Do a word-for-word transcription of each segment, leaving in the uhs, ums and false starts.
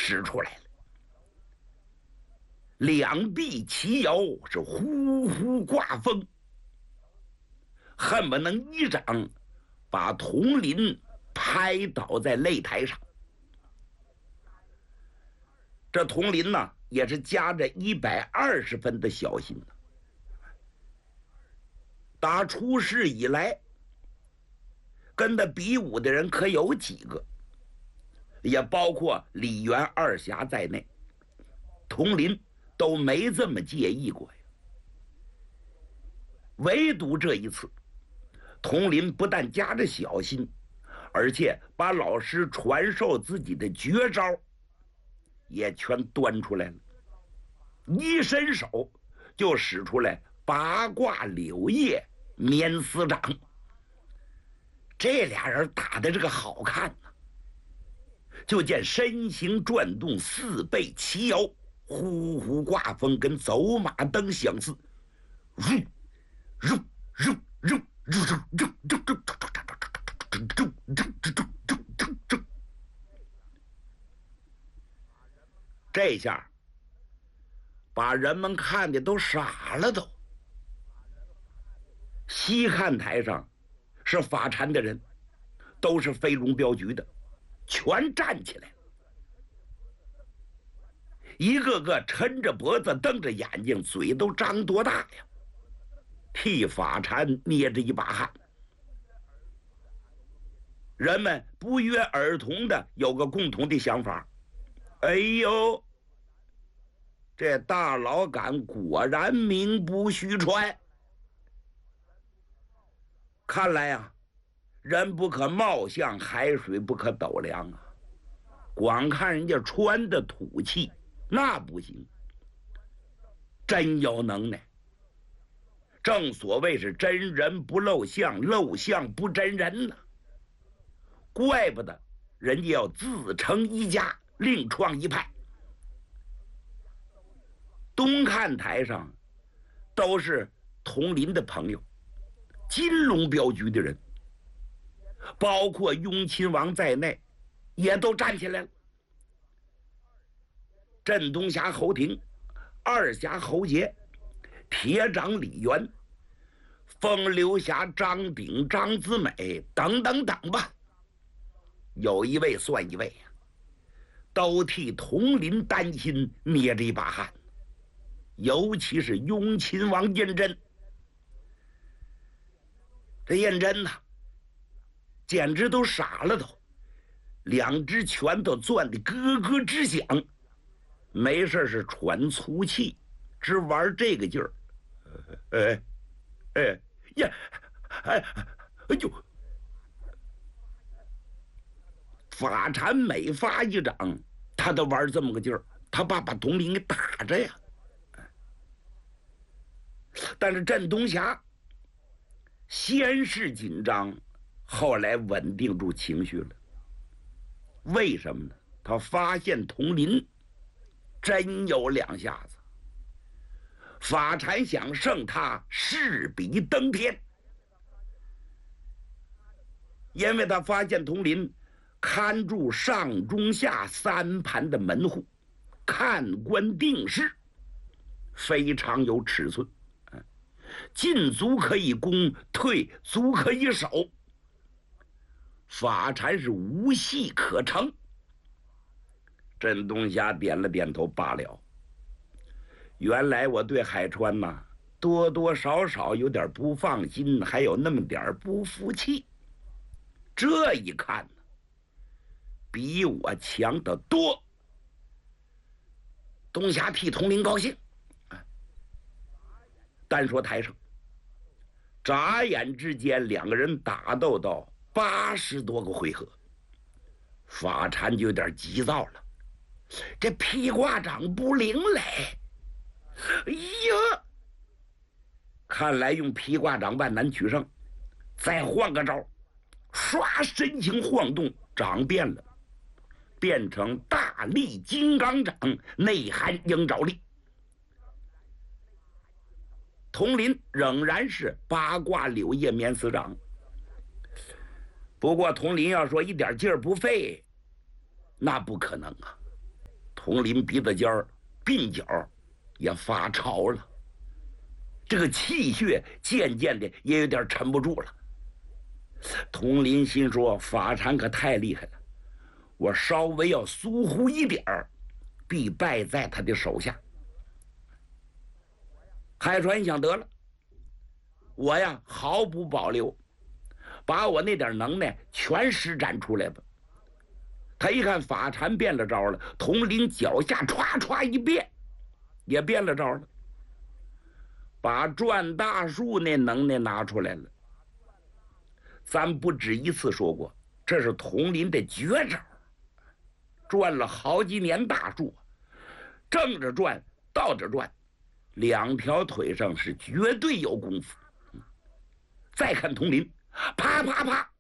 使出来了，两臂齐摇，是呼呼刮风，恨不能一掌把佟林拍倒在擂台上。这佟林呢，也是夹着一百二十分的小心呢。打出世以来，跟他比武的人可有几个，也包括李元、二侠在内，佟林都没这么介意过呀。唯独这一次，佟林不但夹着小心，而且把老师传授自己的绝招也全端出来了，一伸手就使出来八卦柳叶免死掌。这俩人打的这个好看呐、啊，就见身形转动，四背齐摇，呼呼刮风，跟走马灯相似。入入入入入入入入入，这下把人们看的都傻了都。西看台上是法禅的人，都是飞龙镖局的，全站起来，一个个抻着脖子，瞪着眼睛，嘴都张多大呀，替法禅捏着一把汗。人们不约而同的有个共同的想法，哎呦，这大老杆果然名不虚传。看来呀、啊，人不可貌相，海水不可斗量啊！光看人家穿的土气，那不行，真有能耐。正所谓是真人不露相，露相不真人呢。怪不得人家要自成一家，另创一派。东看台上都是佟林的朋友，金龙镖局的人，包括雍亲王在内，也都站起来了。镇东侠侯廷、二侠侯杰、铁掌李元、风流侠张炳、张子美等等等吧，有一位算一位呀、啊，都替佟林担心，捏着一把汗。尤其是雍亲王胤禛，这胤禛呐，简直都傻了都，两只拳头攥得咯咯直响，没事是喘粗气，只玩这个劲儿。哎哎呀，哎哎呦！法禅每发一掌，他都玩这么个劲儿，他怕把佟林给打着呀。但是镇东侠先是紧张，后来稳定住情绪了。为什么呢？他发现佟林真有两下子，法禅想胜他，势比登天。因为他发现佟林看住上中下三盘的门户，看官定势，非常有尺寸。进足可以攻，退足可以守，法禅是无戏可成。镇东侠点了点头，罢了。原来我对海川呐、啊，多多少少有点不放心，还有那么点不服气。这一看呢，比我强得多。东侠替佟林高兴。单说台上，眨眼之间，两个人打斗到八十多个回合，法禅就有点急躁了，这披挂掌不灵嘞！哎呀，看来用披挂掌万难取胜，再换个招，唰，身形晃动，掌变了，变成大力金刚掌，内含鹰爪力。佟林仍然是八卦柳叶免死掌，不过佟林要说一点劲儿不费，那不可能啊。 佟林鼻子尖儿、鬓角也发潮了，这个气血渐渐的也有点沉不住了。佟林心说：“法禅可太厉害了，我稍微要疏忽一点儿，必败在他的手下。”海川想得了，我呀毫不保留，把我那点能耐全施展出来吧。他一看法禅变了招了，佟林脚下歘歘一变，也变了招了，把转大树那能耐拿出来了。咱不止一次说过，这是佟林的绝招，转了好几年大树，正着转，倒着转，两条腿上是绝对有功夫。再看佟林，啪啪啪，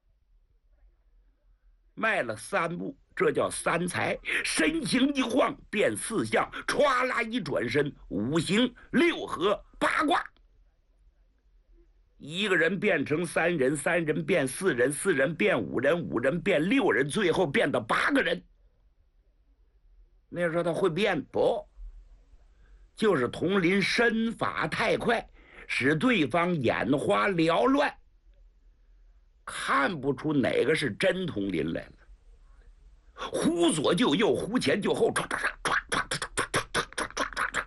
迈了三步，这叫三才。身形一晃变四象，歘啦一转身，五行六合八卦。一个人变成三人，三人变四人，四人变五人，五人变六人，最后变到八个人。那时候他会变不？就是佟林身法太快，使对方眼花缭乱，看不出哪个是真佟林来了。忽左就右，忽前就后，唰唰唰唰唰唰唰唰唰唰。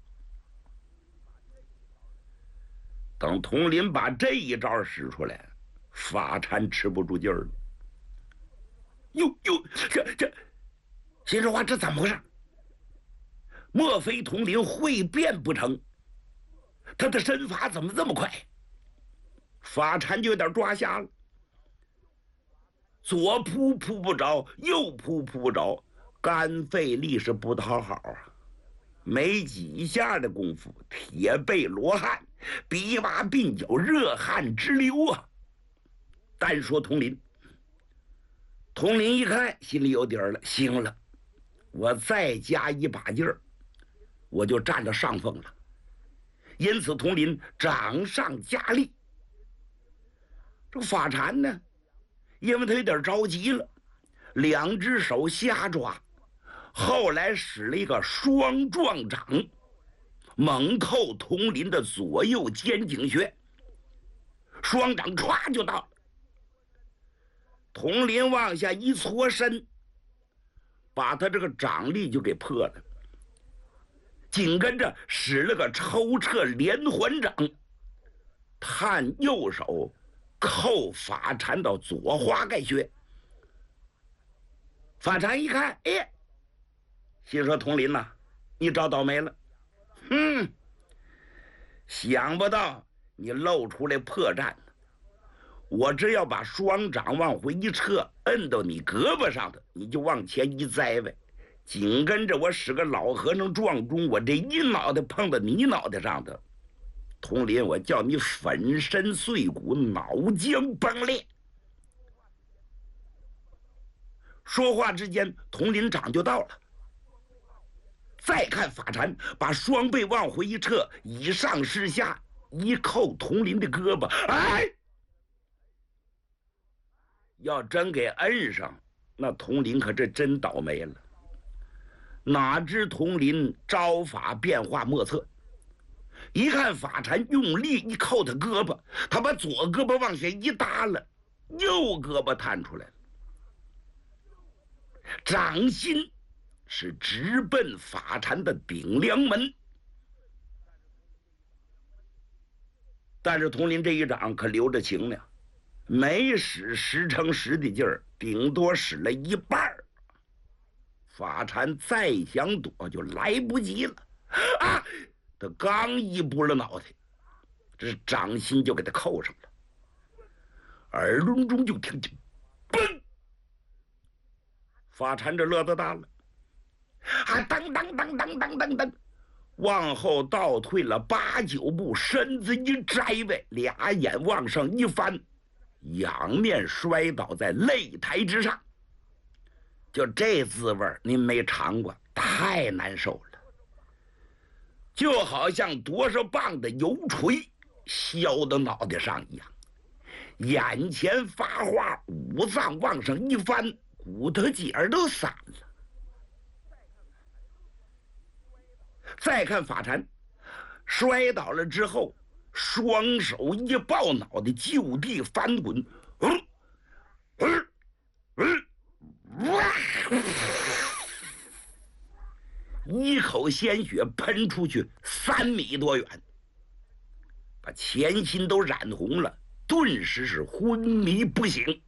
等佟林把这一招使出来，法禅吃不住劲儿了。哟哟，这这，心说话这怎么回事？莫非佟林会变不成？他的身法怎么这么快？法禅就有点抓瞎了，左扑扑不着，右扑扑不着，肝肺力是不讨好啊！没几下的功夫，铁背罗汉，鼻洼鬓角，热汗直流啊！单说佟林，佟林一看心里有底儿了，行了，我再加一把劲儿，我就占着上风了。因此佟林掌上加力。这个法禅呢，因为他有点着急了，两只手瞎抓，后来使了一个双撞掌，猛扣佟林的左右肩颈穴，双掌歘就到了。佟林往下一搓身，把他这个掌力就给破了，紧跟着使了个抽撤连环掌，探右手扣法禅到左花盖穴。法禅一看，哎，心说佟林呐、啊，你找倒霉了。嗯，想不到你露出来破绽，我只要把双掌往回一撤，摁到你胳膊上的，你就往前一栽呗，紧跟着我使个老和尚撞钟，我这一脑袋碰到你脑袋上的，佟林，我叫你粉身碎骨，脑浆崩裂。说话之间，佟林掌就到了。再看法禅把双背往回一撤，以上施下，一扣佟林的胳膊，哎，要真给摁上，那佟林可这真倒霉了。哪知佟林招法变化莫测，一看法禅用力一扣他胳膊，他把左胳膊往下一耷了，右胳膊探出来了，掌心是直奔法禅的顶梁门。但是佟林这一掌可留着情呢，没使十成十的劲儿，顶多使了一半儿。法禅再想躲就来不及了啊！他刚一拨了脑袋，这掌心就给他扣上了，耳聋中就听见嘣，法禅这乐子大了，啊，当当当当当当当，往后倒退了八九步，身子一摘呗，俩眼往上一翻，仰面摔倒在擂台之上。就这滋味您没尝过，太难受了，就好像多少磅的油锤削到脑袋上一样，眼前发花，五脏往上一翻，骨头节儿都散了。 再看法禅摔倒了之后，双手一抱脑袋，就地翻滚，呃呃呃哇！一口鲜血喷出去三米多远，把前心都染红了，顿时是昏迷不醒。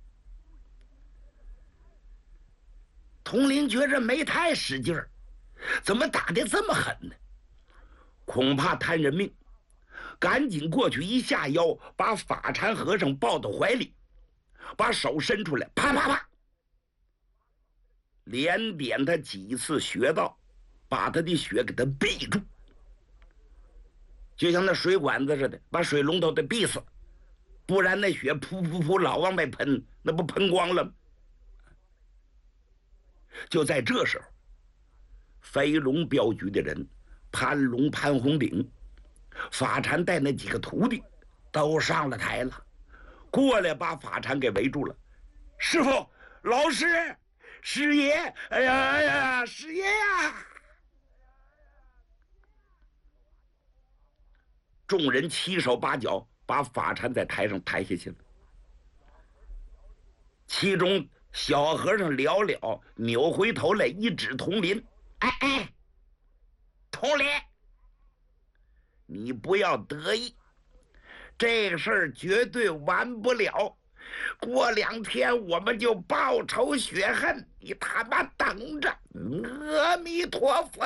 佟林觉着没太使劲儿，怎么打得这么狠呢？恐怕贪人命，赶紧过去一下腰，把法禅和尚抱到怀里，把手伸出来，啪啪啪，连点他几次穴道，把他的血给他闭住，就像那水管子似的，把水龙头得闭死，不然那血噗噗噗老往外喷，那不喷光了吗？就在这时候，飞龙镖局的人潘龙、潘红顶、法禅带那几个徒弟都上了台了，过来把法禅给围住了。师傅、老师、师爷，哎呀哎呀，师爷呀！众人七手八脚把法禅在台上抬下去了。其中小和尚寥寥扭回头来，一指佟林：“哎哎，佟林，你不要得意，这个事儿绝对完不了。过两天我们就报仇雪恨，你他妈等着！阿弥陀佛！”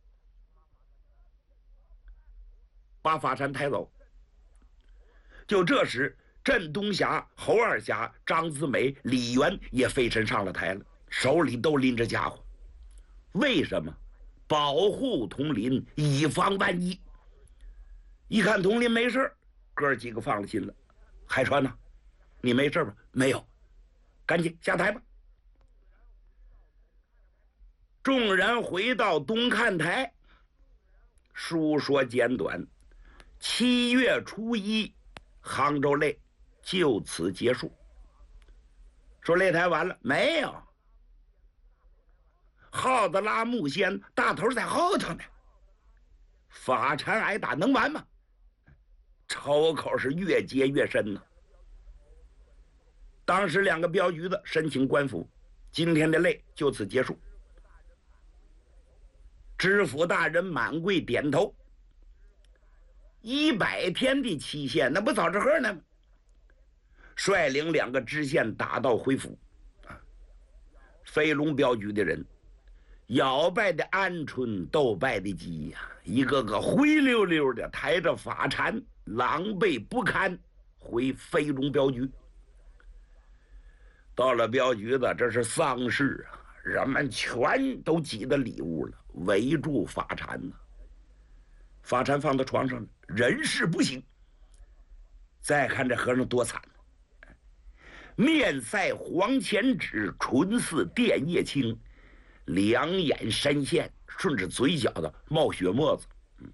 把法禅抬走。就这时，镇东侠、侯二侠、张子美、李元也飞身上了台了，手里都拎着家伙。为什么？保护佟林，以防万一。一看佟林没事，哥几个放了心了。海川呢？你没事吧？没有，赶紧下台吧。众人回到东看台，书说简短。七月初一，杭州擂就此结束。说擂台完了没有？耗子拉木仙，大头在后头呢。法禅挨打能完吗？仇口是越结越深呢。当时两个镖局子申请官府，今天的擂就此结束。知府大人满跪点头。一百天的期限，那不早着喝呢？率领两个知县打道回府。飞龙镖局的人，摇摆的鹌鹑，斗败的鸡呀，一个个灰溜溜的抬着法禅，狼狈不堪，回飞龙镖局。到了镖局子，这是丧事啊，人们全都挤到里屋了，围住法禅呢。法禅放到床上，人事不省。再看这和尚多惨，面赛黄钱纸，唇似电叶青，两眼深陷，顺着嘴角的冒血沫子。嗯、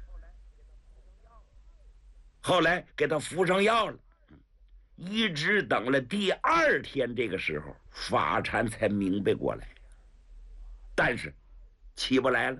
后来给他敷上药了，一直等了第二天，这个时候法禅才明白过来，但是起不来了。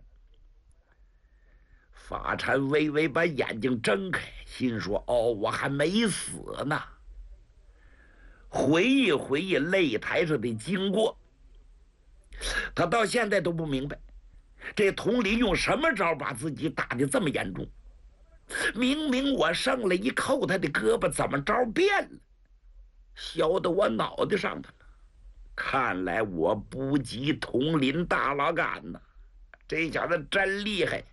法禅微微把眼睛睁开，心说：“哦，我还没死呢。”回忆回忆擂台上的经过，他到现在都不明白，这佟林用什么招把自己打得这么严重？明明我胜了，一扣他的胳膊，怎么着变了？削到我脑袋上头了。看来我不及佟林大老杆呐，这小子真厉害。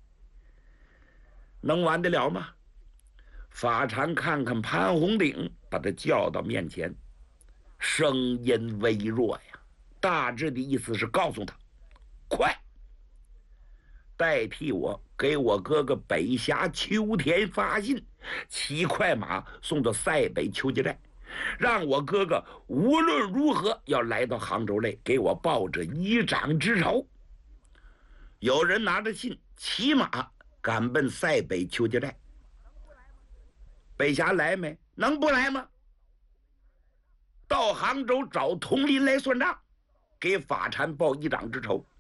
能完得了吗？法禅看看潘红顶，把他叫到面前，声音微弱呀，大致的意思是告诉他：快代替我给我哥哥北峡秋田发信，骑快马送到塞北秋家寨，让我哥哥无论如何要来到杭州来，给我报这一掌之仇。有人拿着信骑马赶奔塞北邱家寨。北峡来没？能不来吗？到杭州找佟林来算账，给法禅报一掌之仇。